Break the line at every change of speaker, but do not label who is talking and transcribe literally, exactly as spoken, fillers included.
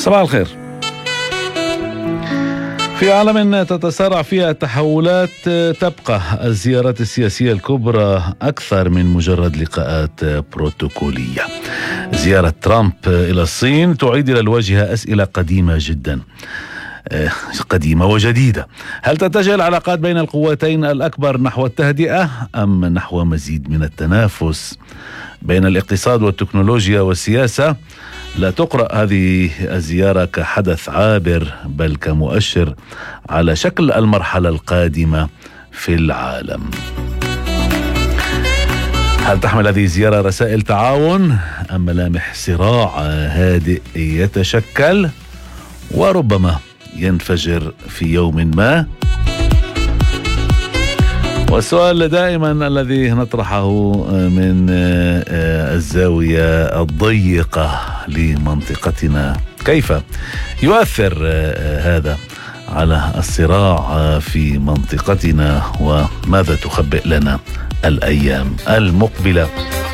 صباح الخير. في عالم تتسارع فيها التحولات، تبقى الزيارات السياسية الكبرى أكثر من مجرد لقاءات بروتوكولية. زيارة ترامب إلى الصين تعيد إلى الواجهة أسئلة قديمة جدا، قديمة وجديدة. هل تتجه العلاقات بين القوتين الأكبر نحو التهدئة أم نحو مزيد من التنافس؟ بين الاقتصاد والتكنولوجيا والسياسة، لا تقرأ هذه الزيارة كحدث عابر بل كمؤشر على شكل المرحلة القادمة في العالم. هل تحمل هذه الزيارة رسائل تعاون أم ملامح صراع هادئ يتشكل وربما ينفجر في يوم ما؟ والسؤال دائما الذي نطرحه من الزاوية الضيقة لمنطقتنا، كيف يؤثر هذا على الصراع في منطقتنا وماذا تخبئ لنا الأيام المقبلة؟